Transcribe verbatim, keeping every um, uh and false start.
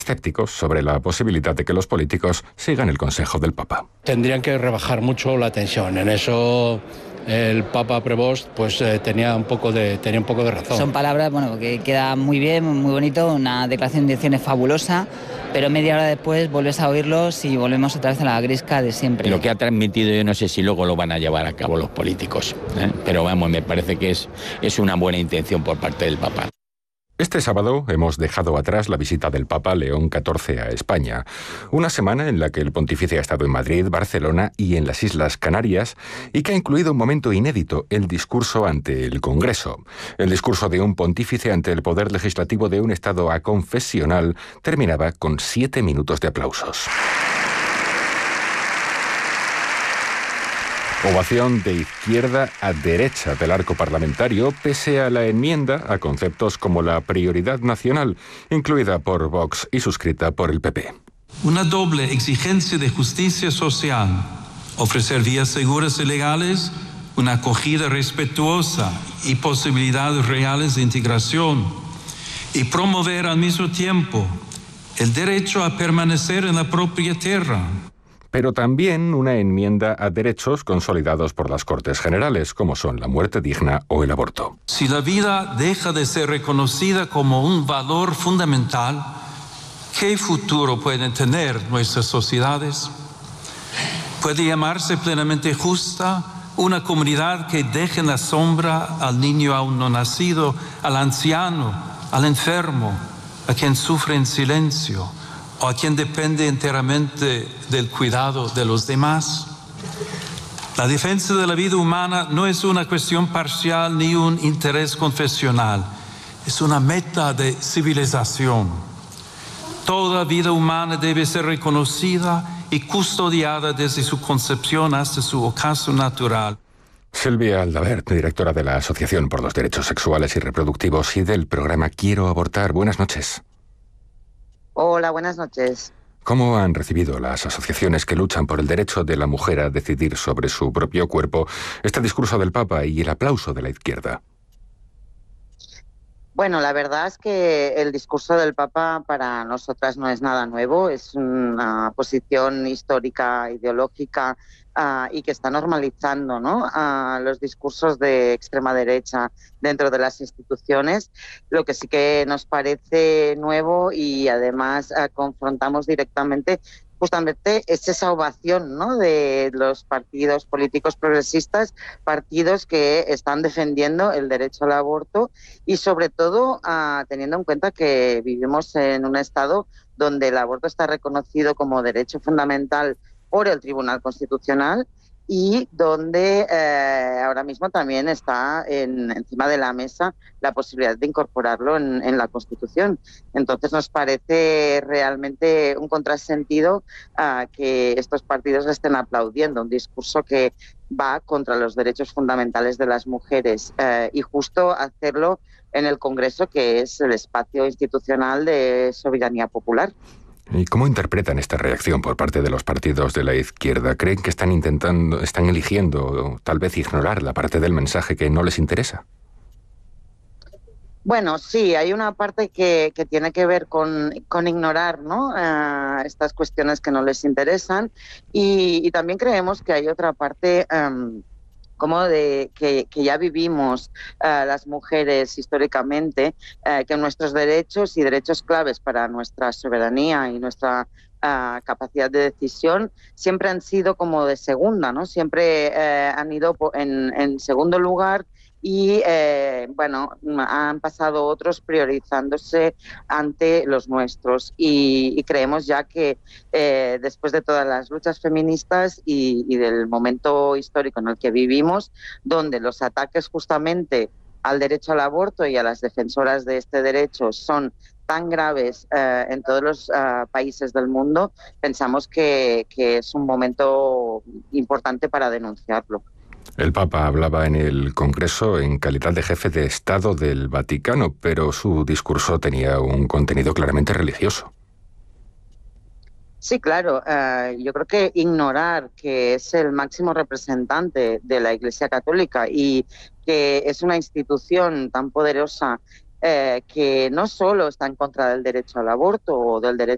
escépticos sobre la posibilidad de que los políticos sigan el consejo del Papa. Tendrían que rebajar mucho la tensión. En eso el Papa Prevost pues eh, tenía un poco de tenía un poco de razón. Son palabras, bueno, que queda muy bien, muy bonito, una declaración de intenciones fabulosa, pero media hora después vuelves a oírlos y volvemos otra vez a la gresca de siempre. Lo que ha transmitido, yo no sé si luego lo van a llevar a cabo los políticos, ¿eh? Pero vamos, me parece que es, es una buena intención por parte del Papa. Este sábado hemos dejado atrás la visita del Papa León catorce a España. Una semana en la que el pontífice ha estado en Madrid, Barcelona y en las Islas Canarias y que ha incluido un momento inédito, el discurso ante el Congreso. El discurso de un pontífice ante el poder legislativo de un Estado aconfesional terminaba con siete minutos de aplausos. Ovación de izquierda a derecha del arco parlamentario, pese a la enmienda a conceptos como la prioridad nacional, incluida por Vox y suscrita por el P P. Una doble exigencia de justicia social, ofrecer vías seguras y legales, una acogida respetuosa y posibilidades reales de integración, y promover al mismo tiempo el derecho a permanecer en la propia tierra. Pero también una enmienda a derechos consolidados por las Cortes Generales, como son la muerte digna o el aborto. Si la vida deja de ser reconocida como un valor fundamental, ¿qué futuro pueden tener nuestras sociedades? ¿Puede llamarse plenamente justa una comunidad que deje en la sombra al niño aún no nacido, al anciano, al enfermo, a quien sufre en silencio, o a quien depende enteramente del cuidado de los demás? La defensa de la vida humana no es una cuestión parcial ni un interés confesional, es una meta de civilización. Toda vida humana debe ser reconocida y custodiada desde su concepción hasta su ocaso natural. Silvia Aldabert, directora de la Asociación por los Derechos Sexuales y Reproductivos y del programa Quiero Abortar. Buenas noches. Hola, buenas noches. ¿Cómo han recibido las asociaciones que luchan por el derecho de la mujer a decidir sobre su propio cuerpo este discurso del Papa y el aplauso de la izquierda? Bueno, la verdad es que el discurso del Papa para nosotras no es nada nuevo, es una posición histórica, ideológica uh, y que está normalizando, ¿no?, uh, los discursos de extrema derecha dentro de las instituciones. Lo que sí que nos parece nuevo y además uh, confrontamos directamente justamente es esa ovación, ¿no?, de los partidos políticos progresistas, partidos que están defendiendo el derecho al aborto y sobre todo uh, teniendo en cuenta que vivimos en un estado donde el aborto está reconocido como derecho fundamental por el Tribunal Constitucional y donde eh, ahora mismo también está en, encima de la mesa la posibilidad de incorporarlo en, en la Constitución. Entonces nos parece realmente un contrasentido uh, que estos partidos estén aplaudiendo un discurso que va contra los derechos fundamentales de las mujeres uh, y justo hacerlo en el Congreso, que es el espacio institucional de soberanía popular. ¿Y cómo interpretan esta reacción por parte de los partidos de la izquierda? ¿Creen que están intentando, están eligiendo tal vez ignorar la parte del mensaje que no les interesa? Bueno, sí, hay una parte que, que tiene que ver con, con ignorar, ¿no?, uh, estas cuestiones que no les interesan y, y también creemos que hay otra parte um, como de que, que ya vivimos uh, las mujeres históricamente, uh, que nuestros derechos y derechos claves para nuestra soberanía y nuestra uh, capacidad de decisión siempre han sido como de segunda, ¿no? Siempre uh, han ido en, en segundo lugar y eh, bueno, han pasado otros priorizándose ante los nuestros y, y creemos ya que eh, después de todas las luchas feministas y, y del momento histórico en el que vivimos, donde los ataques justamente al derecho al aborto y a las defensoras de este derecho son tan graves eh, en todos los uh, países del mundo, pensamos que, que es un momento importante para denunciarlo. El Papa hablaba en el Congreso en calidad de jefe de Estado del Vaticano, pero su discurso tenía un contenido claramente religioso. Sí, claro. Uh, yo creo que ignorar que es el máximo representante de la Iglesia Católica y que es una institución tan poderosa eh, que no solo está en contra del derecho al aborto o del derecho